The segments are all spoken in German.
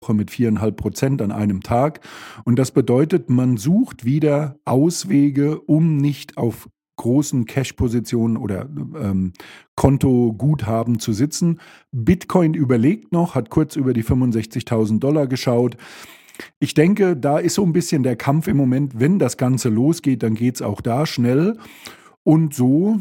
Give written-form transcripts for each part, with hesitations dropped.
mit 4,5% an einem Tag. Und das bedeutet, man sucht wieder Auswege, um nicht auf großen Cash-Positionen oder Kontoguthaben zu sitzen. Bitcoin überlegt noch, hat kurz über die $65.000 geschaut. Ich denke, da ist so ein bisschen der Kampf im Moment. Wenn das Ganze losgeht, dann geht es auch da schnell. Und so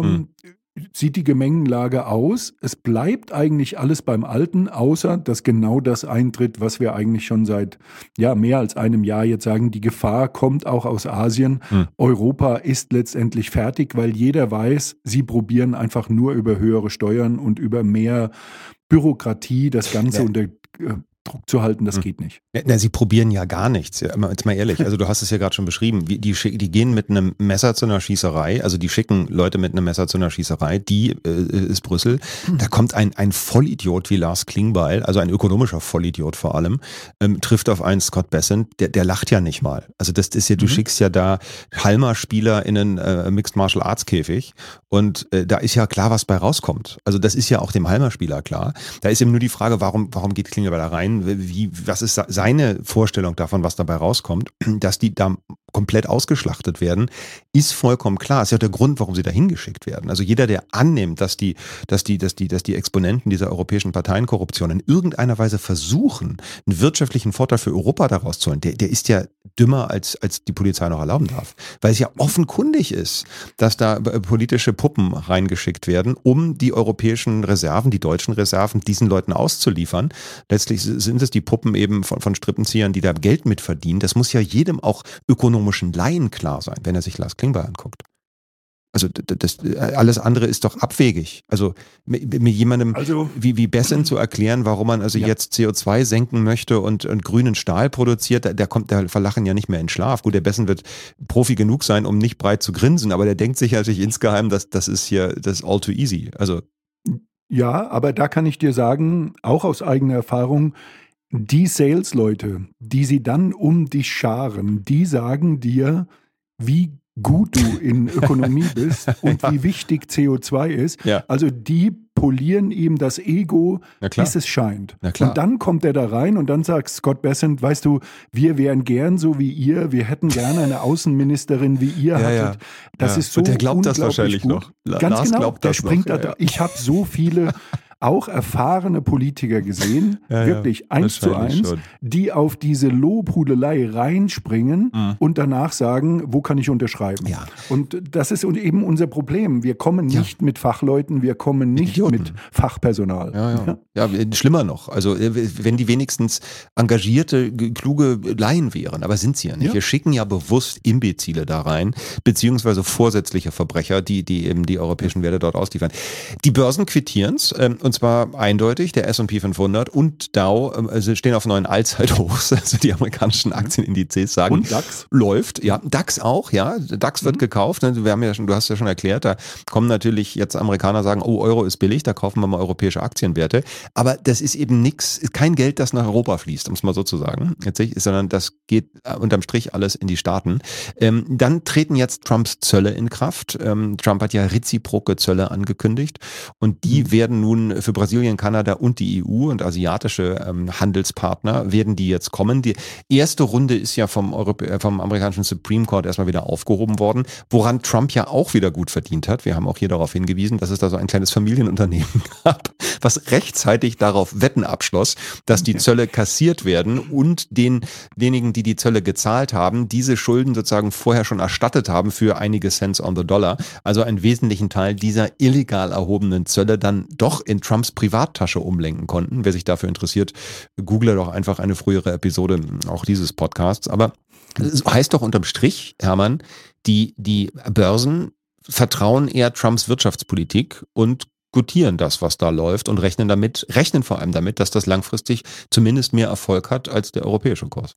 sieht die Gemengenlage aus. Es bleibt eigentlich alles beim Alten, außer dass genau das eintritt, was wir eigentlich schon seit mehr als einem Jahr jetzt sagen. Die Gefahr kommt auch aus Asien. Europa ist letztendlich fertig, weil jeder weiß, sie probieren einfach nur über höhere Steuern und über mehr Bürokratie das Ganze unter Druck zu halten, das geht nicht. Na, sie probieren ja gar nichts. Ja, jetzt mal ehrlich, also du hast es ja gerade schon beschrieben, die gehen mit einem Messer zu einer Schießerei, also die schicken Leute mit einem Messer zu einer Schießerei, die ist Brüssel. Da kommt ein Vollidiot wie Lars Klingbeil, also ein ökonomischer Vollidiot vor allem, trifft auf einen Scott Bessent, der lacht ja nicht mal. Also das ist ja, du schickst ja da Halma-Spieler in einen Mixed Martial Arts Käfig und da ist ja klar, was bei rauskommt. Also das ist ja auch dem Halma-Spieler klar. Da ist eben nur die Frage, warum geht Klingbeil da rein? Was ist seine Vorstellung davon, was dabei rauskommt, dass die da komplett ausgeschlachtet werden, ist vollkommen klar. Ist ja der Grund, warum sie da hingeschickt werden. Also jeder, der annimmt, dass die Exponenten dieser europäischen Parteienkorruption in irgendeiner Weise versuchen, einen wirtschaftlichen Vorteil für Europa daraus zu holen, der ist ja dümmer, als die Polizei noch erlauben darf. Weil es ja offenkundig ist, dass da politische Puppen reingeschickt werden, um die europäischen Reserven, die deutschen Reserven, diesen Leuten auszuliefern. Letztlich sind es die Puppen eben von Strippenziehern, die da Geld mitverdienen. Das muss ja jedem auch ökonomischen Laien klar sein, wenn er sich Lars Klingbeil anguckt. Also alles andere ist doch abwegig. Also mit jemandem wie Bessent zu erklären, warum man jetzt CO2 senken möchte und grünen Stahl produziert, der verlachen ja nicht mehr in Schlaf. Gut, der Bessent wird Profi genug sein, um nicht breit zu grinsen, aber der denkt sich natürlich insgeheim, das ist all too easy. Also ja, aber da kann ich dir sagen, auch aus eigener Erfahrung, die Sales-Leute, die sie dann um dich scharen, die sagen dir, wie gut du in Ökonomie bist und wie wichtig CO2 ist. Ja. Also die polieren ihm das Ego, bis es scheint. Und dann kommt er da rein und dann sagt Scott Bessent, weißt du, wir wären gern so wie ihr, wir hätten gerne eine Außenministerin wie ihr hattet. Das ist so und der glaubt das wahrscheinlich gut. Noch. Ganz Lars genau, glaubt der das springt noch. da. Ich habe so viele auch erfahrene Politiker gesehen, wirklich 1:1, schon, die auf diese Lobhudelei reinspringen und danach sagen, wo kann ich unterschreiben? Ja. Und das ist eben unser Problem. Wir kommen nicht mit Fachleuten, wir kommen nicht mit Fachpersonal. Ja, schlimmer noch. Also wenn die wenigstens engagierte, kluge Laien wären, aber sind sie ja nicht. Ja. Wir schicken ja bewusst Imbezile da rein, beziehungsweise vorsätzliche Verbrecher, die eben die europäischen Werte dort ausliefern. Die Börsen quittieren und zwar eindeutig, der S&P 500 und Dow stehen auf neuen Allzeithochs, also die amerikanischen Aktienindizes sagen, und DAX? Läuft, ja, DAX auch, ja, DAX wird gekauft, wir haben ja schon, du hast ja schon erklärt, da kommen natürlich jetzt Amerikaner sagen, oh, Euro ist billig, da kaufen wir mal europäische Aktienwerte, aber das ist eben kein Geld, das nach Europa fließt, um es mal so zu sagen, sondern das geht unterm Strich alles in die Staaten. Dann treten jetzt Trumps Zölle in Kraft. Trump hat ja reziproke Zölle angekündigt und die werden nun für Brasilien, Kanada und die EU und asiatische Handelspartner werden die jetzt kommen. Die erste Runde ist ja vom amerikanischen Supreme Court erstmal wieder aufgehoben worden, woran Trump ja auch wieder gut verdient hat. Wir haben auch hier darauf hingewiesen, dass es da so ein kleines Familienunternehmen gab, was rechtzeitig darauf Wetten abschloss, dass die Zölle kassiert werden und denjenigen, die Zölle gezahlt haben, diese Schulden sozusagen vorher schon erstattet haben für einige Cents on the Dollar. Also einen wesentlichen Teil dieser illegal erhobenen Zölle dann doch in Trumps Privattasche umlenken konnten. Wer sich dafür interessiert, google doch einfach eine frühere Episode auch dieses Podcasts. Aber das heißt doch unterm Strich, Hermann, die Börsen vertrauen eher Trumps Wirtschaftspolitik und gutieren das, was da läuft und rechnen vor allem damit, dass das langfristig zumindest mehr Erfolg hat als der europäische Kurs.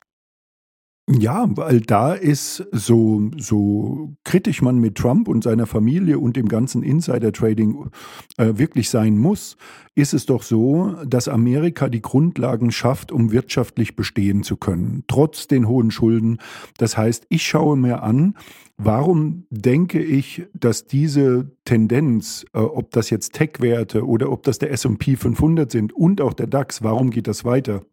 Ja, weil da ist so kritisch man mit Trump und seiner Familie und dem ganzen Insider-Trading wirklich sein muss, ist es doch so, dass Amerika die Grundlagen schafft, um wirtschaftlich bestehen zu können, trotz den hohen Schulden. Das heißt, ich schaue mir an, warum denke ich, dass diese Tendenz, ob das jetzt Tech-Werte oder ob das der S&P 500 sind und auch der DAX, warum geht das weiter?